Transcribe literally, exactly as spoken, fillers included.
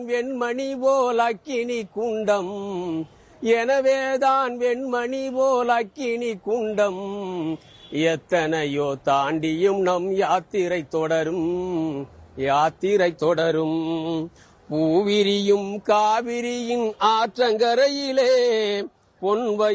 வெண்மணி போல் அக்கினி குண்டம், எனவேதான் வெண்மணி போல் அக்கினி குண்டம். எத்தனையோ தாண்டியும் நம் யாத்திரை தொடரும், யாத்திரை தொடரும். பூவிரியும் காவிரியின் ஆற்றங்கரையிலே பொன்வை